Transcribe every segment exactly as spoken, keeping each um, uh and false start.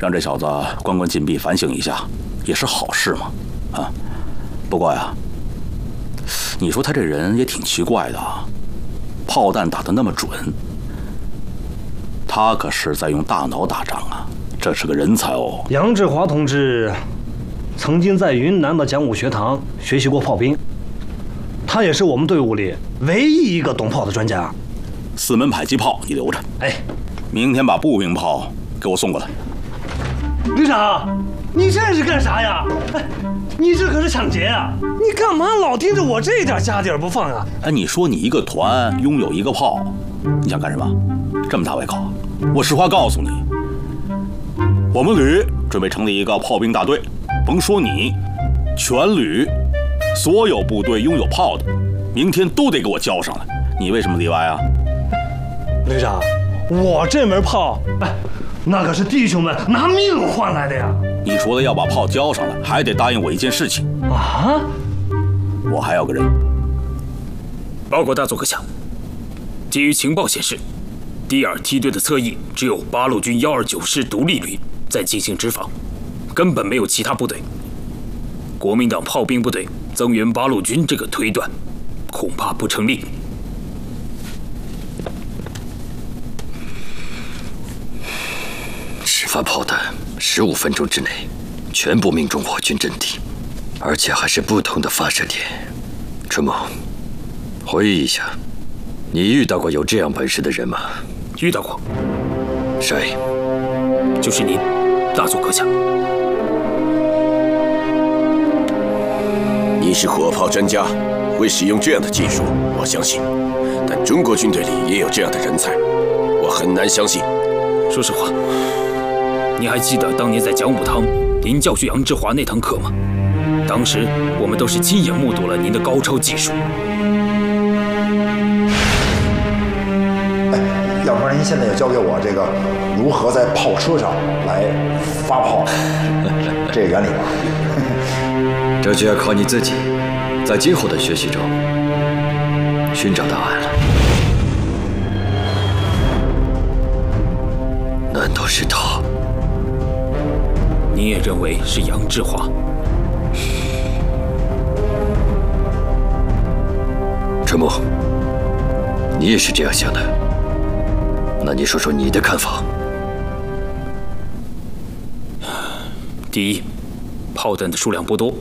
让这小子关关禁闭，反省一下，也是好事嘛。啊，不过呀，你说他这人也挺奇怪的啊，炮弹打得那么准，他可是在用大脑打仗啊，这是个人才哦。 杨志华同志曾经在云南的讲武学堂学习过炮兵，他也是我们队伍里唯一一个懂炮的专家。 四门迫击炮你留着， 哎， 明天把步兵炮给我送过来。 旅长，你这是干啥呀？哎，你这可是抢劫啊！你干嘛老盯着我这点家底儿不放啊？ 哎，你说你一个团拥有一个炮，你想干什么？这么大胃口？我实话告诉你，我们旅准备成立一个炮兵大队，甭说你，全旅所有部队拥有炮的，明天都得给我交上来。你为什么例外啊？ 旅长，我这门炮，哎，那可是弟兄们拿命换来的呀！ 你除了要把炮交上来，还得答应我一件事情啊！ 我还要个人。 报告大佐阁下，基于情报显示，第二梯队的侧翼只有八路军幺二九师独立旅在进行值防，根本没有其他部队。国民党炮兵部队增援八路军这个推断，恐怕不成立。 十发炮弹，十五分钟之内，全部命中我军阵地，而且还是不同的发射点。春梦，回忆一下，你遇到过有这样本事的人吗？ 遇到过。 谁？ 就是您，大佐阁下。 你是火炮专家，会使用这样的技术，我相信。但中国军队里也有这样的人才，我很难相信。 说实话，你还记得当年在讲武堂您教训杨志华那堂课吗？当时我们都是亲眼目睹了您的高超技术。 哎，要不然您现在也教给我这个如何在炮车上来发炮这个原理吧。 这就要靠你自己，在今后的学习中寻找答案了。难道是他？ 你也认为是杨志华？ 春木，你也是这样想的？那你说说你的看法。 第一，炮弹的数量不多，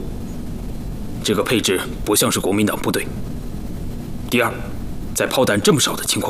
这个配置不像是国民党部队。第二，在炮弹这么少的情况